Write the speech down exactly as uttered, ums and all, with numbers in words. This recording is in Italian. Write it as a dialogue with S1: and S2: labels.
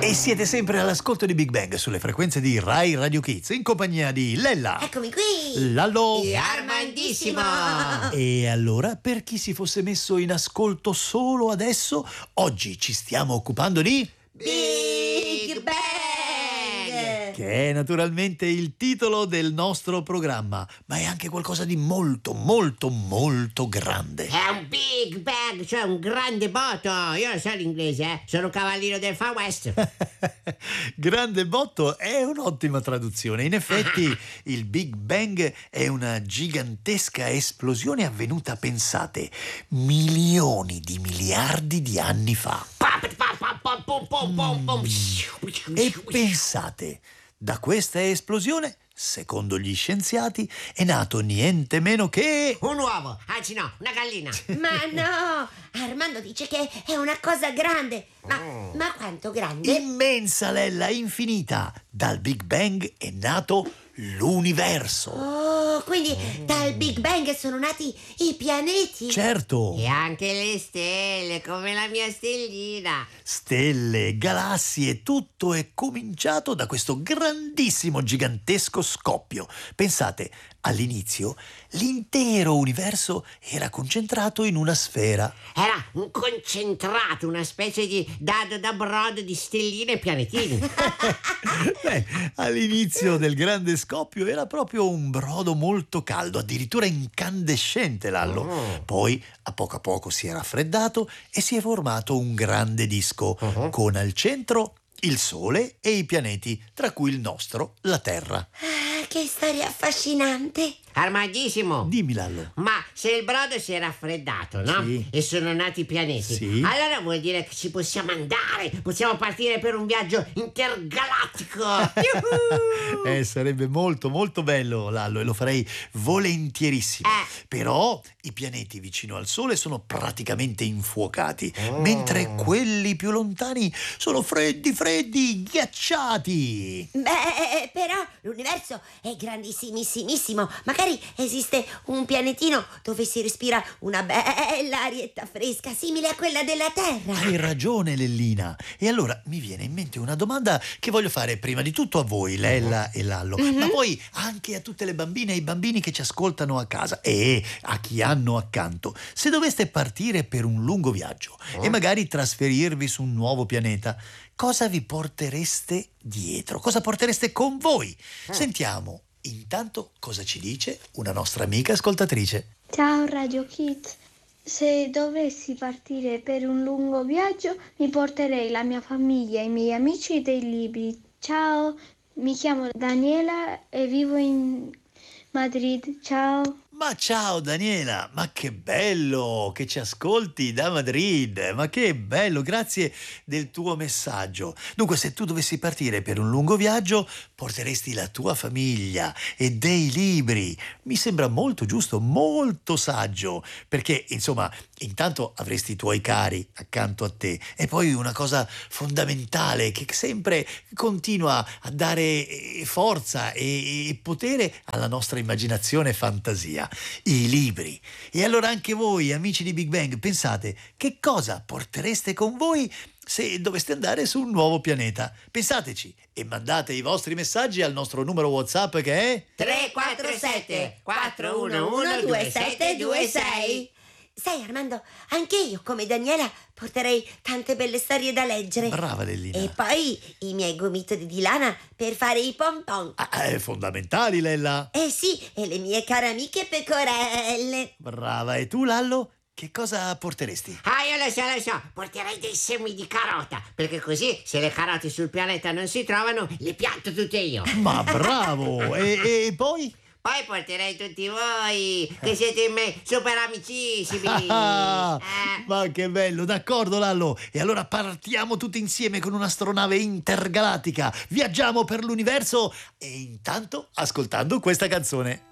S1: E siete sempre all'ascolto di Big Bang sulle frequenze di Rai Radio Kids in compagnia di Lella.
S2: Eccomi qui.
S1: Lallo.
S2: E Armandissimo.
S1: E allora, per chi si fosse messo in ascolto solo adesso, oggi ci stiamo occupando di
S2: Big Bang.
S1: che è naturalmente il titolo del nostro programma, ma è anche qualcosa di molto, molto, molto grande.
S2: È un Big Bang, cioè un grande botto. Io non so l'inglese, eh. Sono un cavallino del Far West.
S1: Grande botto è un'ottima traduzione. In effetti il Big Bang è una gigantesca esplosione avvenuta, pensate, milioni di miliardi di anni fa. Mm. E pensate, da questa esplosione, secondo gli scienziati, è nato niente meno che
S2: Un uovo, anzi no, una gallina.
S3: Ma no, Armando dice che è una cosa grande. Ma, ma quanto grande?
S1: immensa, Lella, infinita. Dal Big Bang è nato l'universo.
S3: Oh, quindi dal Big Bang sono nati i pianeti.
S1: Certo.
S2: E anche le stelle, come la mia stellina.
S1: Stelle, galassie, tutto è cominciato da questo grandissimo, gigantesco scoppio. Pensate, all'inizio l'intero universo era concentrato in una sfera.
S2: Era un concentrato, una specie di dado da brodo di stelline e pianetini.
S1: Beh, all'inizio del grande scoppio era proprio un brodo molto caldo, addirittura incandescente, Lallo.
S2: Oh.
S1: Poi, a poco a poco, si è raffreddato e si è formato un grande disco,
S2: Uh-huh.
S1: con al centro il Sole e i pianeti, tra cui il nostro, la Terra.
S3: Ah, che storia affascinante.
S2: Armandissimo.
S1: Dimmi, Lallo.
S2: Ma se il brodo si è raffreddato, no?
S1: Sì.
S2: E sono nati i pianeti,
S1: Sì.
S2: allora vuol dire che ci possiamo andare, possiamo partire per un viaggio intergalattico. Yuhu!
S1: Eh, sarebbe molto molto bello, Lallo, e lo farei volentierissimo.
S2: Eh.
S1: Però i pianeti vicino al Sole sono praticamente infuocati,
S2: Oh.
S1: mentre quelli più lontani sono freddi, freddi, ghiacciati.
S3: Beh, però l'universo è grandissimissimo. Magari esiste un pianetino dove si respira una bella arietta fresca, simile a quella della Terra.
S1: Hai ragione, Lellina. E allora mi viene in mente una domanda che voglio fare prima di tutto a voi, Lella e Lallo, ma poi anche a tutte le bambine e i bambini che ci ascoltano a casa e a chi hanno accanto. Se doveste partire per un lungo viaggio e magari trasferirvi su un nuovo pianeta, cosa vi portereste dietro? Cosa portereste con voi? Sentiamo intanto cosa ci dice una nostra amica ascoltatrice.
S4: Ciao Radio Kids, se dovessi partire per un lungo viaggio mi porterei la mia famiglia, i miei amici e dei libri. Ciao, mi chiamo Daniela e vivo in Madrid. Ciao.
S1: Ma ciao Daniela, ma che bello che ci ascolti da Madrid, ma che bello, grazie del tuo messaggio. Dunque, se tu dovessi partire per un lungo viaggio, porteresti la tua famiglia e dei libri. Mi sembra molto giusto, molto saggio, perché insomma, intanto avresti i tuoi cari accanto a te e poi una cosa fondamentale che sempre continua a dare eh, forza e, e potere alla nostra immaginazione e fantasia. I libri. E allora anche voi, amici di Big Bang, pensate che cosa portereste con voi se doveste andare su un nuovo pianeta. Pensateci e mandate i vostri messaggi al nostro numero WhatsApp che è
S2: tre quattro sette quattro uno uno due sette due sei.
S3: Sai, Armando, anche io, come Daniela, porterei tante belle storie da leggere.
S1: Brava Lellina.
S3: E poi i miei gomitoli di lana per fare i pompon.
S1: Ah, è fondamentali, Lella.
S3: Eh sì, e le mie care amiche pecorelle.
S1: Brava. E tu, Lallo? Che cosa porteresti?
S2: Ah, io lo so, lo so, porterei dei semi di carota, perché così se le carote sul pianeta non si trovano, le pianto tutte io.
S1: Ma bravo! e, e poi?
S2: Poi porterei tutti voi, che siete in me super amicissimi.
S1: Ah,
S2: Eh.
S1: ma che bello, d'accordo Lallo. E allora partiamo tutti insieme con un'astronave intergalattica. Viaggiamo per l'universo e intanto ascoltando questa canzone.